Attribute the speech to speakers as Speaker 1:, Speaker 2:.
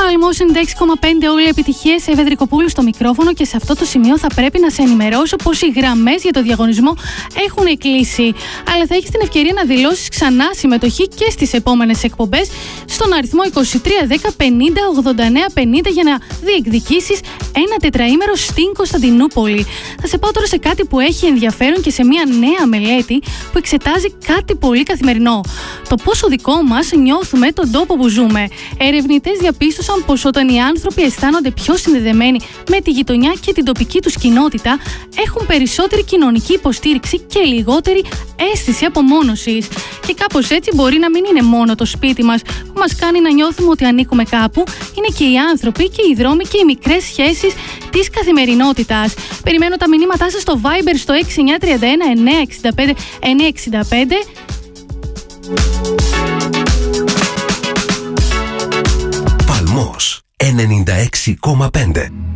Speaker 1: Παλμός 96,5, όλη επιτυχίες. Εύα Δρικοπούλου στο μικρόφωνο, και σε αυτό το σημείο θα πρέπει να σε ενημερώσω πως οι γραμμές για το διαγωνισμό έχουν κλείσει. Αλλά θα έχεις την ευκαιρία να δηλώσεις ξανά συμμετοχή και στις επόμενες εκπομπές στον αριθμό 2310 50 89 50 για να διεκδικήσεις ένα τετραήμερο στην Κωνσταντινούπολη. Θα σε πάω τώρα σε κάτι που έχει ενδιαφέρον και σε μια νέα μελέτη που εξετάζει κάτι πολύ καθημερινό. Το πόσο δικό μας νιώθουμε τον τόπο που ζούμε. Ερευνητές διαπίστωσαν πως όταν οι άνθρωποι αισθάνονται πιο συνδεδεμένοι με τη γειτονιά και την τοπική τους κοινότητα, έχουν περισσότερη κοινωνική υποστήριξη και λιγότερη αίσθηση απομόνωσης. Και κάπως έτσι μπορεί να μην είναι μόνο το σπίτι μας που μας κάνει να νιώθουμε ότι ανήκουμε κάπου, είναι και οι άνθρωποι και οι δρόμοι και οι μικρές σχέσεις της καθημερινότητας. Περιμένω τα μηνύματά σας στο Viber στο 6931 965 965.
Speaker 2: Παλμός 96,5.